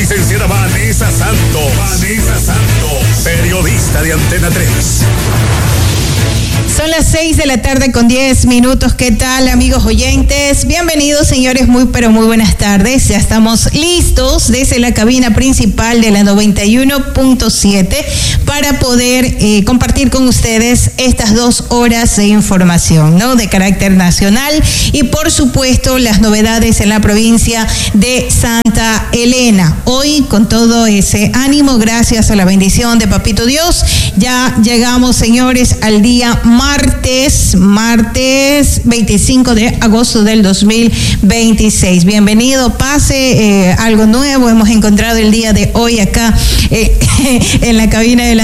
licenciada Vanessa Santos. Periodista de Antena 3. Son las 6 de la tarde con 10 minutos. ¿Qué tal, amigos oyentes? Bienvenidos, señores, muy buenas tardes. Ya estamos listos desde la cabina principal de la 91.7 para poder compartir con ustedes estas 2 horas de información, ¿no? De carácter nacional y, por supuesto, las novedades en la provincia de Santa Elena. Hoy, con todo ese ánimo, gracias a la bendición de Papito Dios, ya llegamos, señores, al día martes 25 de agosto del 2026. Bienvenido, pase algo nuevo hemos encontrado el día de hoy acá en la cabina de la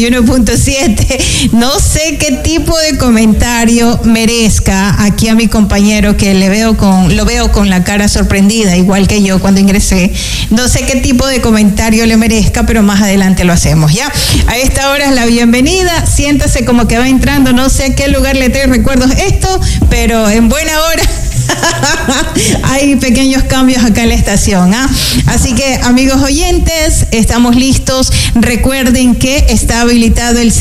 91.7. No sé qué tipo de comentario merezca aquí a mi compañero, que lo veo con la cara sorprendida, igual que yo cuando ingresé. No sé qué tipo de comentario le merezca, pero más adelante lo hacemos, ¿ya? A esta hora es la bienvenida, siéntase como que va entrando, no sé a qué lugar le trae recuerdos esto, pero en buena hora hay pequeños cambios acá en la estación, ¿ah? Así que, amigos oyentes, estamos listos. Recuerden que está habilitado el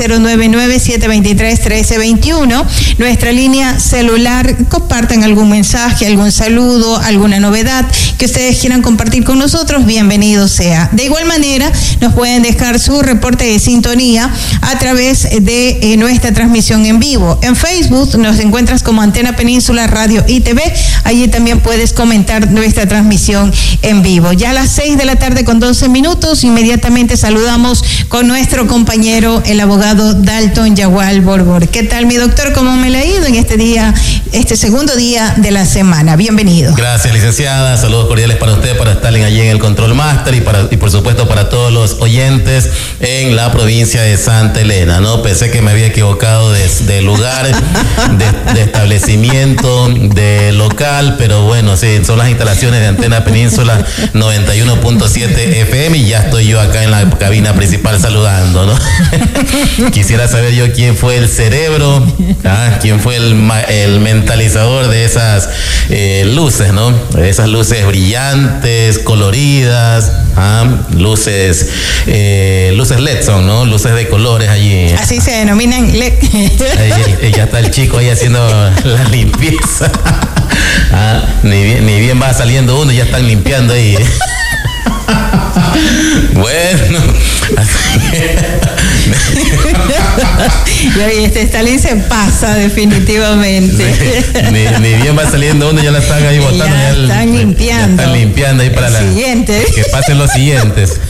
099-723-1321, nuestra línea celular. Compartan algún mensaje, algún saludo, alguna novedad que ustedes quieran compartir con nosotros, bienvenido sea. De igual manera, nos pueden dejar su reporte de sintonía a través de nuestra transmisión en vivo. En Facebook nos encuentras como Antena Península Radio y TV. Allí también puedes comentar nuestra transmisión en vivo. Ya a las 6 de la tarde con 12 minutos, inmediatamente saludamos con nuestro compañero, el abogado Dalton Yagual Borbor. ¿Qué tal, mi doctor? ¿Cómo me le ha ido en este segundo día de la semana? Bienvenido. Gracias, licenciada. Saludos cordiales para usted, para Stalin allí en el Control Master y por supuesto para todos los oyentes en la provincia de Santa Elena, ¿no? Pensé que me había equivocado de lugar, de establecimiento, de local, pero bueno, sí, son las instalaciones de Antena Península 91.7 FM y ya estoy yo acá en la cabina principal saludando, ¿no? Quisiera saber yo quién fue el cerebro, quién fue el mentalizador de esas luces, ¿no? Esas luces brillantes, coloridas, luces LED son, ¿no? Luces de colores allí. Así se denominan LED. Ahí ya está el chico ahí haciendo la limpieza. Ni bien va saliendo uno, ya están limpiando ahí. Bueno, y este Stalin se pasa definitivamente. Sí, ni bien va saliendo uno, ya la están ahí botando. Ya están limpiando. Ya están limpiando ahí para siguiente. Que pasen los siguientes.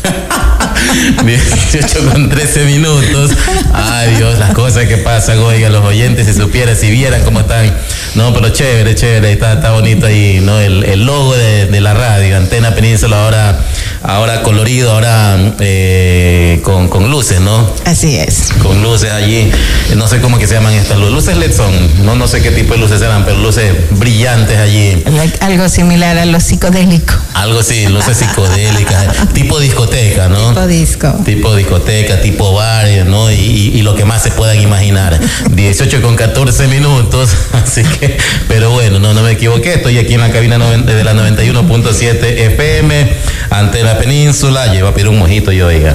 18 con 13 minutos. Ay, Dios, las cosas que pasan, oiga, los oyentes, si vieran cómo están. No, pero chévere, está bonito ahí, ¿no? El logo de la radio, Antena Península, ahora colorido, ahora con luces, ¿no? Así es. Con luces allí, no sé cómo que se llaman estas luces. Luces LED son, no sé qué tipo de luces eran, pero luces brillantes allí. Algo similar a lo psicodélico. Algo sí, luces psicodélicas, tipo discoteca, ¿no? Tipo discoteca, tipo bar, ¿no? Y lo que más se puedan imaginar. 18 con 14 minutos, así que, pero bueno, no me equivoqué, estoy aquí en la cabina de la 91.7 FM, Antena Península. Llevo a pedir un mojito yo, oiga.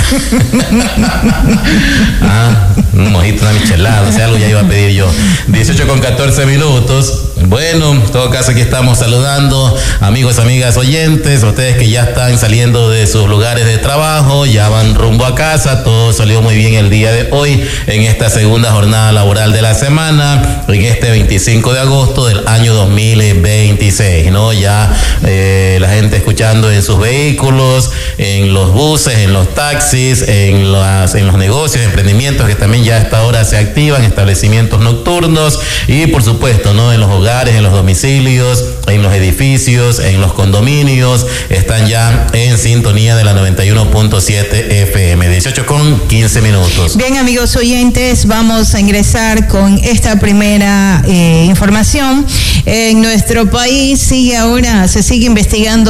Un mojito, una michelada, o sea, algo ya iba a pedir yo. 18 con 14 minutos. Bueno, en todo caso aquí estamos saludando amigos, amigas, oyentes, ustedes que ya están saliendo de sus lugares de trabajo, ya van rumbo a casa. Todo salió muy bien el día de hoy en esta segunda jornada laboral de la semana, en este 25 de agosto del año 2026, ¿no? Ya la gente escuchando en sus vehículos, en los buses, en los taxis, en los negocios, emprendimientos que también ya a esta hora se activan, establecimientos nocturnos y por supuesto, ¿no? En los hogares, en los domicilios, en los edificios, en los condominios, están ya en sintonía de la 91.7 FM. 18 con 15 minutos. Bien, amigos oyentes, vamos a ingresar con esta primera información. En nuestro país se sigue investigando el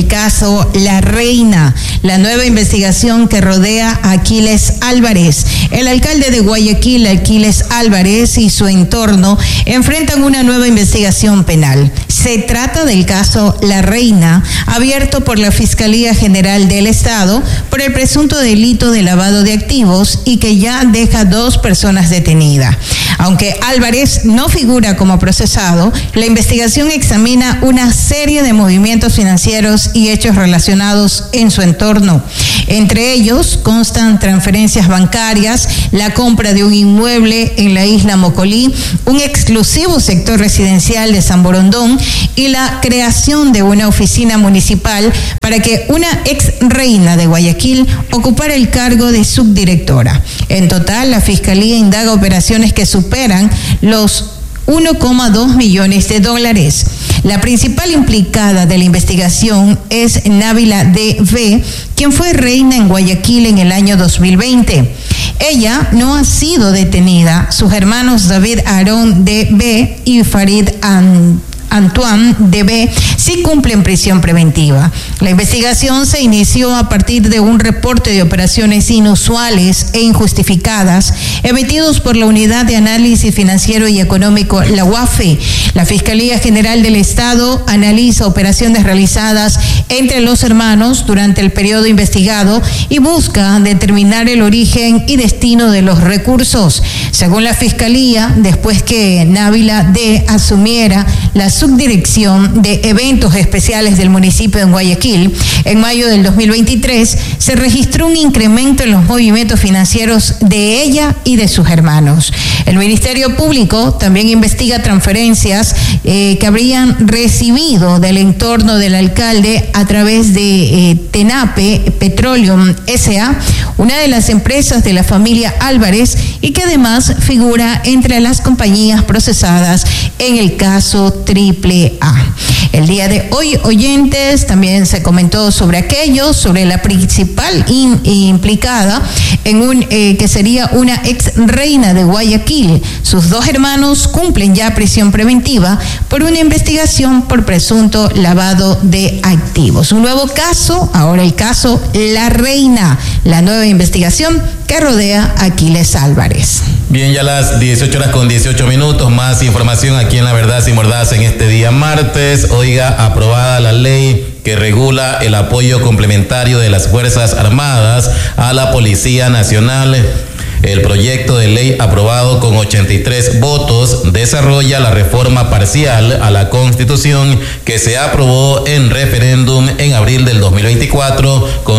el caso La Reina, la nueva investigación que rodea a Aquiles Álvarez. El alcalde de Guayaquil, Aquiles Álvarez, y su entorno enfrentan una nueva investigación penal. Se trata del caso La Reina, abierto por la Fiscalía General del Estado por el presunto delito de lavado de activos y que ya deja 2 personas detenidas. Aunque Álvarez no figura como procesado, la investigación examina una serie de movimientos financieros y hechos relacionados en su entorno. Entre ellos constan transferencias bancarias, la compra de un inmueble en la isla Mocolí, un exclusivo sector residencial de San Borondón y la creación de una oficina municipal para que una ex reina de Guayaquil ocupara el cargo de subdirectora. En total, la Fiscalía indaga operaciones que superan los 1,2 millones de dólares. La principal implicada de la investigación es Návila D.V., quien fue reina en Guayaquil en el año 2020. Ella no ha sido detenida. Sus hermanos David Aarón D.B. y Farid Antoine D.B. sí cumplen prisión preventiva. La investigación se inició a partir de un reporte de operaciones inusuales e injustificadas emitidos por la Unidad de Análisis Financiero y Económico, la UAFE. La Fiscalía General del Estado analiza operaciones realizadas entre los hermanos durante el periodo investigado y busca determinar el origen y destino de los recursos. Según la Fiscalía, después que Návila D. asumiera la subdirección de eventos especiales del municipio de Guayaquil, en mayo del 2023, se registró un incremento en los movimientos financieros de ella y de sus hermanos. El Ministerio Público también investiga transferencias que habrían recibido del entorno del alcalde a través de Tenape Petroleum S.A., una de las empresas de la familia Álvarez, y que además figura entre las compañías procesadas en el caso AAA. El día de hoy, oyentes, también se comentó sobre la principal implicada en que sería una ex reina de Guayaquil. Sus 2 hermanos cumplen ya prisión preventiva por una investigación por presunto lavado de activos. Un nuevo caso, ahora el caso La Reina, la nueva investigación que rodea a Aquiles Álvarez. Bien, ya las 18:18, más información aquí en La Verdad Sin Mordaz en este día martes. Oiga, aprobada la ley que regula el apoyo complementario de las Fuerzas Armadas a la Policía Nacional. El proyecto de ley aprobado con 83 votos desarrolla la reforma parcial a la Constitución que se aprobó en referéndum en abril del 2024 con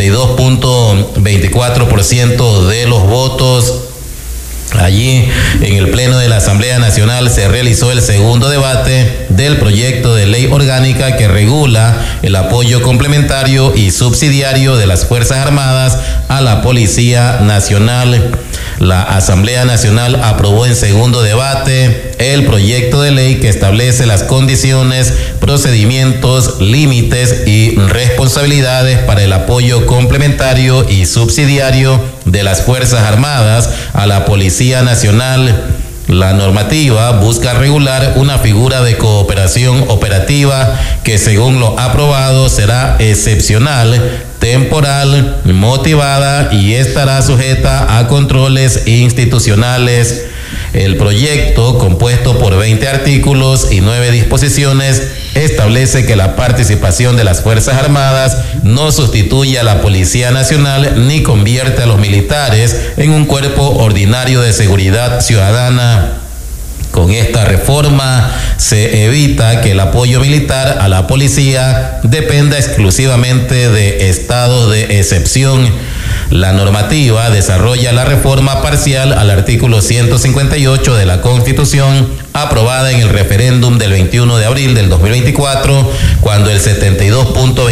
72.24% de los votos. Allí, en el Pleno de la Asamblea Nacional, se realizó el segundo debate del proyecto de ley orgánica que regula el apoyo complementario y subsidiario de las Fuerzas Armadas a la Policía Nacional. La Asamblea Nacional aprobó en segundo debate el proyecto de ley que establece las condiciones, procedimientos, límites y responsabilidades para el apoyo complementario y subsidiario de las Fuerzas Armadas a la Policía Nacional. La normativa busca regular una figura de cooperación operativa que, según lo aprobado, será excepcional, temporal, motivada y estará sujeta a controles institucionales. El proyecto, compuesto por 20 artículos y 9 disposiciones, establece que la participación de las Fuerzas Armadas no sustituye a la Policía Nacional ni convierte a los militares en un cuerpo ordinario de seguridad ciudadana. Con esta reforma se evita que el apoyo militar a la policía dependa exclusivamente de estados de excepción. La normativa desarrolla la reforma parcial al artículo 158 de la Constitución, aprobada en el referéndum del 21 de abril del 2024, cuando el 72.24%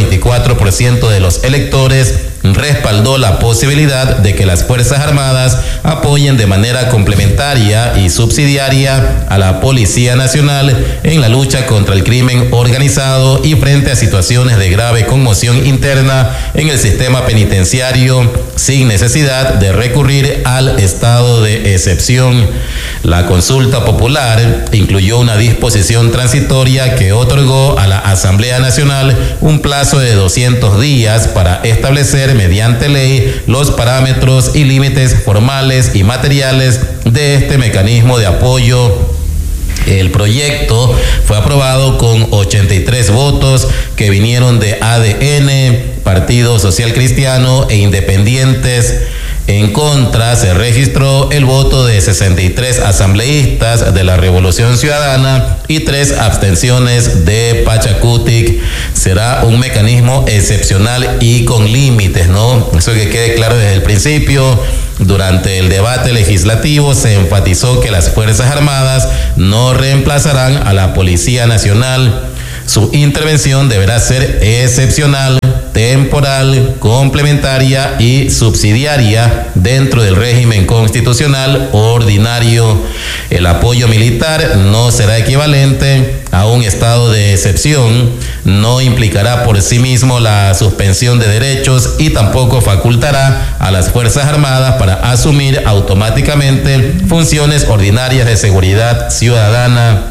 84% de los electores respaldó la posibilidad de que las Fuerzas Armadas apoyen de manera complementaria y subsidiaria a la Policía Nacional en la lucha contra el crimen organizado y frente a situaciones de grave conmoción interna en el sistema penitenciario sin necesidad de recurrir al estado de excepción. La consulta popular incluyó una disposición transitoria que otorgó a la Asamblea Nacional un plazo de 200 días para establecer mediante ley los parámetros y límites formales y materiales de este mecanismo de apoyo. El proyecto fue aprobado con 83 votos que vinieron de ADN, Partido Social Cristiano e independientes. En contra se registró el voto de 63 asambleístas de la Revolución Ciudadana y 3 abstenciones de Pachacutic. Será un mecanismo excepcional y con límites, ¿no? Eso que quede claro desde el principio. Durante el debate legislativo se enfatizó que las Fuerzas Armadas no reemplazarán a la Policía Nacional. Su intervención deberá ser excepcional, temporal, complementaria y subsidiaria dentro del régimen constitucional ordinario. El apoyo militar no será equivalente a un estado de excepción, no implicará por sí mismo la suspensión de derechos y tampoco facultará a las Fuerzas Armadas para asumir automáticamente funciones ordinarias de seguridad ciudadana.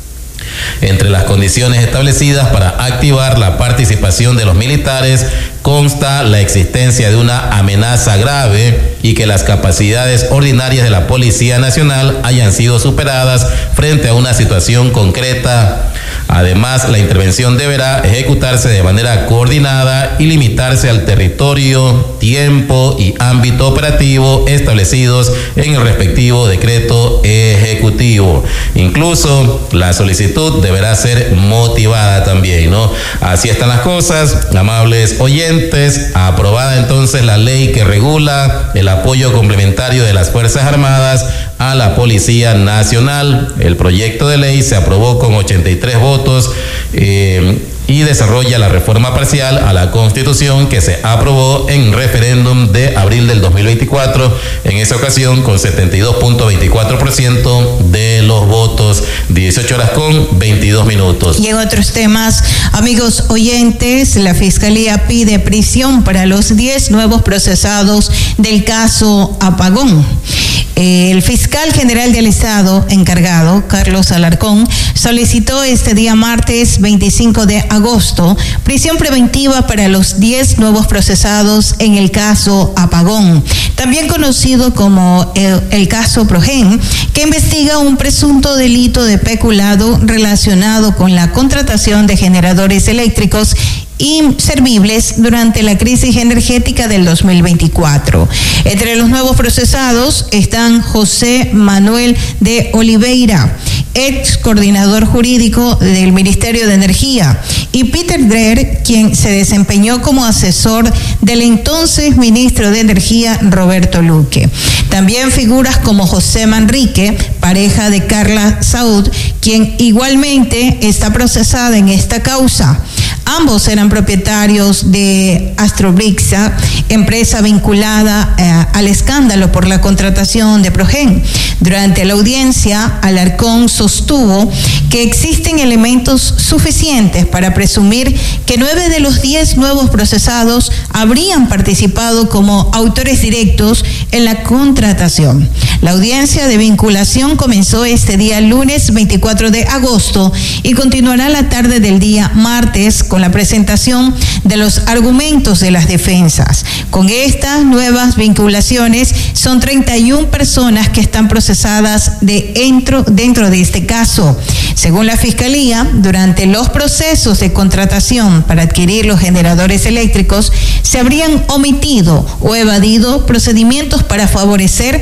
Entre las condiciones establecidas para activar la participación de los militares consta la existencia de una amenaza grave y que las capacidades ordinarias de la Policía Nacional hayan sido superadas frente a una situación concreta. Además, la intervención deberá ejecutarse de manera coordinada y limitarse al territorio, tiempo y ámbito operativo establecidos en el respectivo decreto ejecutivo. Incluso la solicitud deberá ser motivada también, ¿no? Así están las cosas, amables oyentes. Aprobada entonces la ley que regula el apoyo complementario de las Fuerzas Armadas a la Policía Nacional. El proyecto de ley se aprobó con 83 votos y desarrolla la reforma parcial a la Constitución que se aprobó en referéndum de abril del 2024, en esa ocasión con 72.24% de los votos. 18:22. Y en otros temas, amigos oyentes, la Fiscalía pide prisión para los 10 nuevos procesados del caso Apagón. El fiscal general del Estado encargado, Carlos Alarcón, solicitó este día martes 25 de agosto prisión preventiva para los 10 nuevos procesados en el caso Apagón, también conocido como el caso Progen, que investiga un presunto delito de peculado relacionado con la contratación de generadores eléctricos inservibles durante la crisis energética del 2024. Entre los nuevos procesados están José Manuel de Oliveira, ex coordinador jurídico del Ministerio de Energía, y Peter Dreher, quien se desempeñó como asesor del entonces ministro de Energía, Roberto Luque. También figuras como José Manrique, pareja de Carla Saud, quien igualmente está procesada en esta causa. Ambos eran propietarios de Astrobrixa, empresa vinculada al escándalo por la contratación de Progen. Durante la audiencia, Alarcón sostuvo que existen elementos suficientes para presumir que 9 de los 10 nuevos procesados habrían participado como autores directos en la contratación. La audiencia de vinculación comenzó este día lunes 24 de agosto y continuará la tarde del día martes con la presentación de los argumentos de las defensas. Con estas nuevas vinculaciones son 31 personas que están procesadas dentro de este caso. Según la Fiscalía, durante los procesos de contratación para adquirir los generadores eléctricos, se habrían omitido o evadido procedimientos para favorecer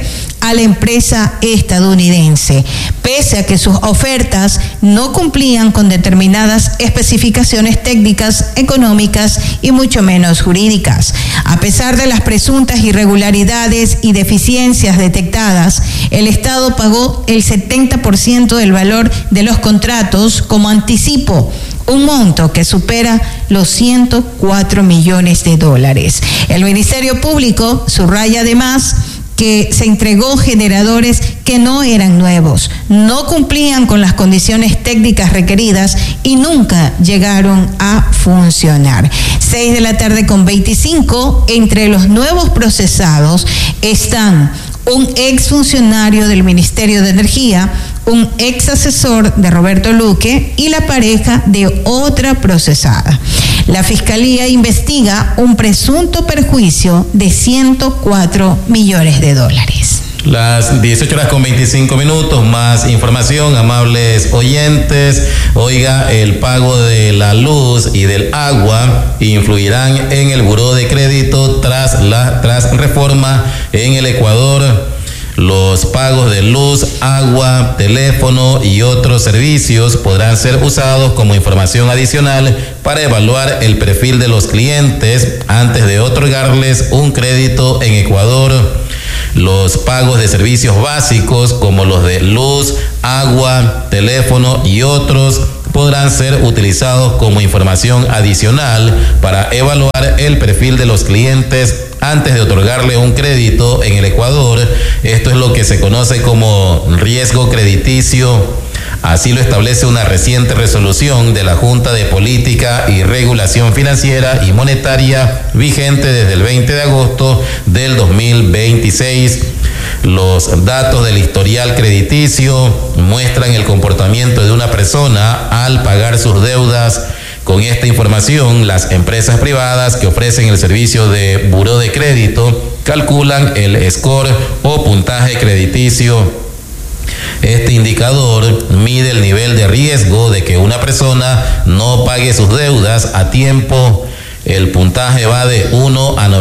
a la empresa estadounidense, pese a que sus ofertas no cumplían con determinadas especificaciones técnicas, económicas y mucho menos jurídicas. A pesar de las presuntas irregularidades y deficiencias detectadas, el Estado pagó el 70% del valor de los contratos como anticipo, un monto que supera los 104 millones de dólares. El Ministerio Público subraya además que se entregó generadores que no eran nuevos, no cumplían con las condiciones técnicas requeridas y nunca llegaron a funcionar. 6:25 p.m, entre los nuevos procesados están un exfuncionario del Ministerio de Energía, un ex asesor de Roberto Luque y la pareja de otra procesada. La Fiscalía investiga un presunto perjuicio de 104 millones de dólares. Las 18:25 p.m, más información, amables oyentes. Oiga, el pago de la luz y del agua influirán en el buró de crédito tras reforma en el Ecuador. Los pagos de luz, agua, teléfono y otros servicios podrán ser usados como información adicional para evaluar el perfil de los clientes antes de otorgarles un crédito en Ecuador. Los pagos de servicios básicos como los de luz, agua, teléfono y otros podrán ser utilizados como información adicional para evaluar el perfil de los clientes antes de otorgarle un crédito en el Ecuador. Esto es lo que se conoce como riesgo crediticio. Así lo establece una reciente resolución de la Junta de Política y Regulación Financiera y Monetaria vigente desde el 20 de agosto del 2026. Los datos del historial crediticio muestran el comportamiento de una persona al pagar sus deudas. Con esta información, las empresas privadas que ofrecen el servicio de buró de crédito calculan el score o puntaje crediticio. Este indicador mide el nivel de riesgo de que una persona no pague sus deudas a tiempo. El puntaje va de 1 a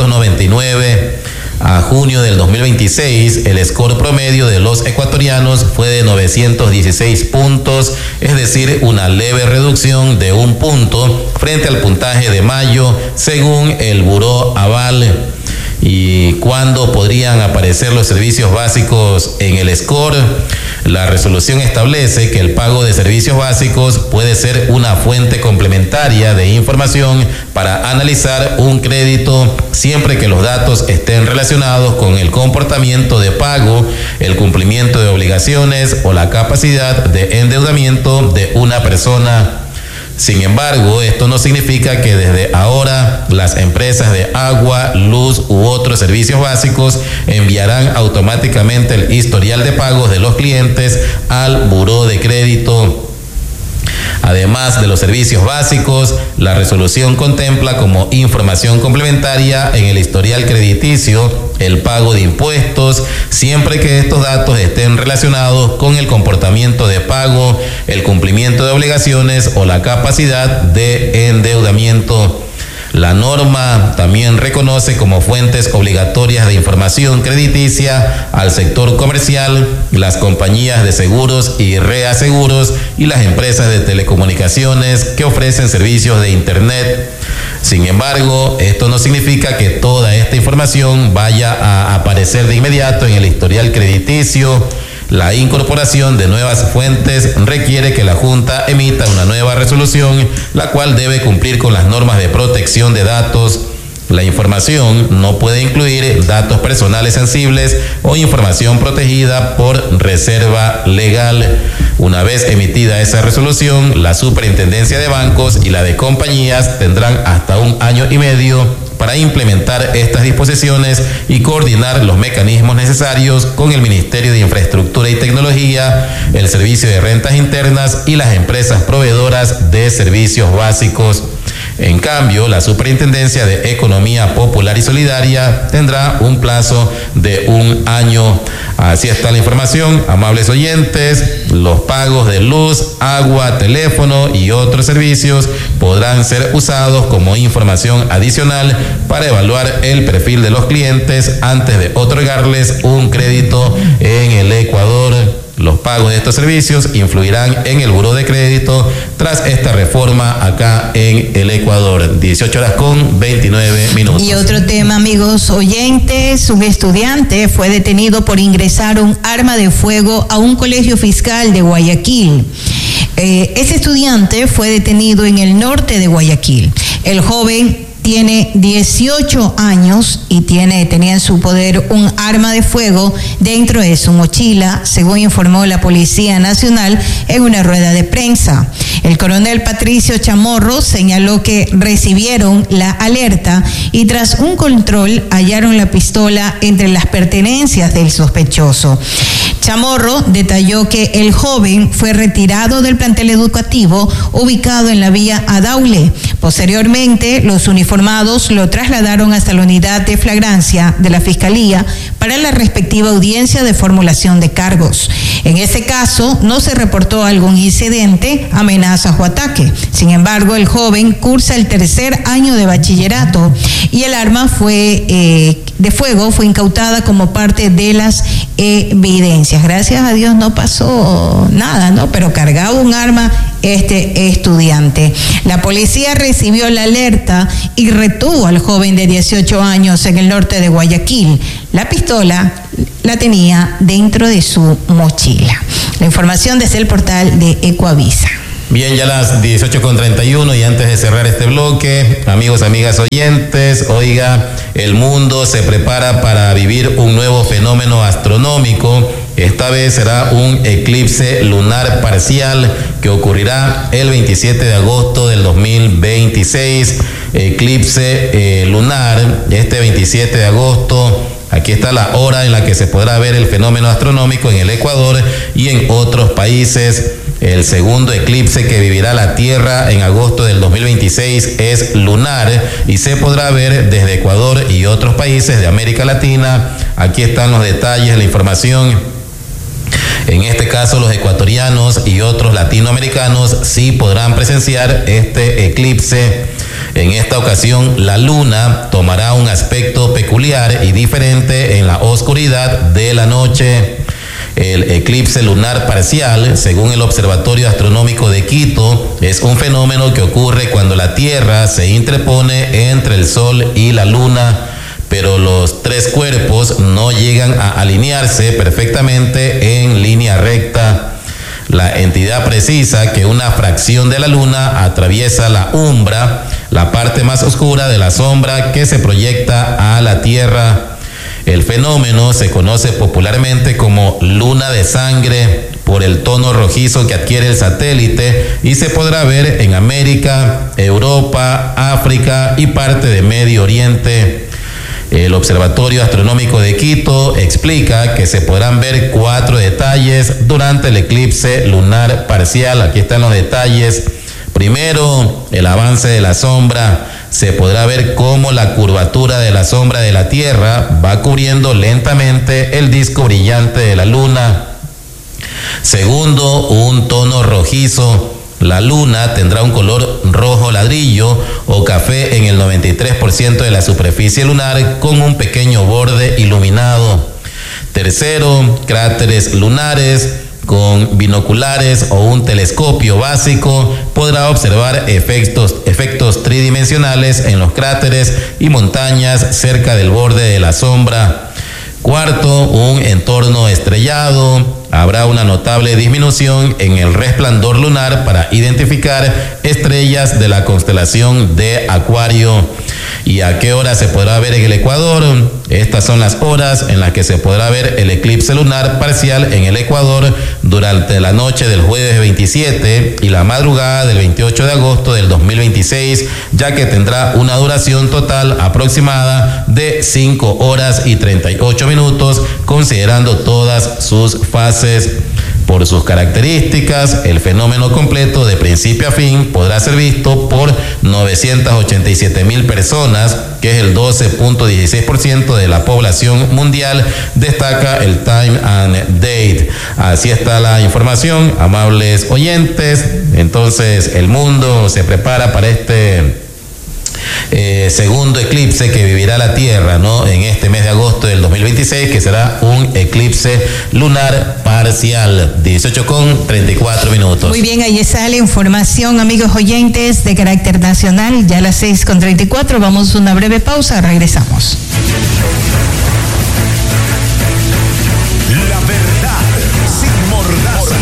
999. A junio del 2026, el score promedio de los ecuatorianos fue de 916 puntos, es decir, una leve reducción de 1 punto frente al puntaje de mayo, según el Buró Aval. ¿Y cuándo podrían aparecer los servicios básicos en el score? La resolución establece que el pago de servicios básicos puede ser una fuente complementaria de información para analizar un crédito siempre que los datos estén relacionados con el comportamiento de pago, el cumplimiento de obligaciones o la capacidad de endeudamiento de una persona. Sin embargo, esto no significa que desde ahora las empresas de agua, luz u otros servicios básicos enviarán automáticamente el historial de pagos de los clientes al buró de crédito. Además de los servicios básicos, la resolución contempla como información complementaria en el historial crediticio el pago de impuestos, siempre que estos datos estén relacionados con el comportamiento de pago, el cumplimiento de obligaciones o la capacidad de endeudamiento. La norma también reconoce como fuentes obligatorias de información crediticia al sector comercial, las compañías de seguros y reaseguros y las empresas de telecomunicaciones que ofrecen servicios de Internet. Sin embargo, esto no significa que toda esta información vaya a aparecer de inmediato en el historial crediticio. La incorporación de nuevas fuentes requiere que la Junta emita una nueva resolución, la cual debe cumplir con las normas de protección de datos. La información no puede incluir datos personales sensibles o información protegida por reserva legal. Una vez emitida esa resolución, la Superintendencia de Bancos y la de Compañías tendrán hasta 1 año y medio para implementar estas disposiciones y coordinar los mecanismos necesarios con el Ministerio de Infraestructura y Tecnología, el Servicio de Rentas Internas y las empresas proveedoras de servicios básicos. En cambio, la Superintendencia de Economía Popular y Solidaria tendrá un plazo de 1 año. Así está la información, amables oyentes. Los pagos de luz, agua, teléfono y otros servicios podrán ser usados como información adicional para evaluar el perfil de los clientes antes de otorgarles un crédito en el Ecuador. Los pagos de estos servicios influirán en el buró de crédito tras esta reforma acá en el Ecuador. 18:29. Y otro tema, amigos oyentes, un estudiante fue detenido por ingresar un arma de fuego a un colegio fiscal de Guayaquil. Ese estudiante fue detenido en el norte de Guayaquil. El joven tiene 18 años y tenía en su poder un arma de fuego dentro de su mochila, según informó la Policía Nacional en una rueda de prensa. El coronel Patricio Chamorro señaló que recibieron la alerta y tras un control hallaron la pistola entre las pertenencias del sospechoso. Chamorro detalló que el joven fue retirado del plantel educativo ubicado en la vía Adaule. Posteriormente, los uniformados lo trasladaron hasta la unidad de flagrancia de la Fiscalía para la respectiva audiencia de formulación de cargos. En este caso, no se reportó algún incidente, amenazas o ataque. Sin embargo, el joven cursa el tercer año de bachillerato y el arma de fuego fue incautada como parte de las evidencias. Gracias a Dios no pasó nada, ¿no? Pero cargaba un arma este estudiante. La policía recibió la alerta y retuvo al joven de 18 años en el norte de Guayaquil. La pistola la tenía dentro de su mochila. La información desde el portal de Ecoavisa. Bien, ya las 18:31 y antes de cerrar este bloque, amigos, amigas oyentes, oiga, el mundo se prepara para vivir un nuevo fenómeno astronómico. Esta vez será un eclipse lunar parcial que ocurrirá el 27 de agosto del 2026. Eclipse lunar, este 27 de agosto. Aquí está la hora en la que se podrá ver el fenómeno astronómico en el Ecuador y en otros países. El segundo eclipse que vivirá la Tierra en agosto del 2026 es lunar y se podrá ver desde Ecuador y otros países de América Latina. Aquí están los detalles, la información. En este caso, los ecuatorianos y otros latinoamericanos sí podrán presenciar este eclipse. En esta ocasión, la luna tomará un aspecto peculiar y diferente en la oscuridad de la noche. El eclipse lunar parcial, según el Observatorio Astronómico de Quito, es un fenómeno que ocurre cuando la Tierra se interpone entre el Sol y la Luna, pero los tres cuerpos no llegan a alinearse perfectamente en línea recta. La entidad precisa que una fracción de la Luna atraviesa la umbra, la parte más oscura de la sombra que se proyecta a la Tierra. El fenómeno se conoce popularmente como luna de sangre por el tono rojizo que adquiere el satélite y se podrá ver en América, Europa, África y parte de Medio Oriente. El Observatorio Astronómico de Quito explica que se podrán ver 4 detalles durante el eclipse lunar parcial. Aquí están los detalles. Primero, el avance de la sombra. Se podrá ver cómo la curvatura de la sombra de la Tierra va cubriendo lentamente el disco brillante de la Luna. Segundo, un tono rojizo. La Luna tendrá un color rojo ladrillo o café en el 93% de la superficie lunar con un pequeño borde iluminado. Tercero, cráteres lunares. Con binoculares o un telescopio básico podrá observar efectos tridimensionales en los cráteres y montañas cerca del borde de la sombra. Cuarto, un entorno estrellado. Habrá una notable disminución en el resplandor lunar para identificar estrellas de la constelación de Acuario. ¿Y a qué hora se podrá ver en el Ecuador? Estas son las horas en las que se podrá ver el eclipse lunar parcial en el Ecuador durante la noche del jueves 27 y la madrugada del 28 de agosto del 2026, ya que tendrá una duración total aproximada de 5 horas y 38 minutos, considerando todas sus fases. Por sus características, el fenómeno completo de principio a fin podrá ser visto por 987,000 personas, que es el 12.16% de la población mundial, destaca el Time and Date. Así está la información, amables oyentes. Entonces, el mundo se prepara para este segundo eclipse que vivirá la Tierra, ¿no?, en este mes de agosto del 2026, que será un eclipse lunar parcial. 18:34. Muy bien, ahí está la información, amigos oyentes, de carácter nacional. Ya a las 6:34, vamos a una breve pausa, regresamos. La verdad sin mordaza.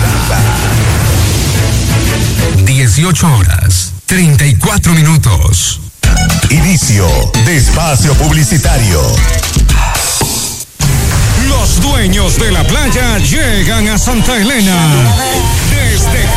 18:34. Inicio de espacio publicitario. Los dueños de la playa llegan a Santa Elena. Desde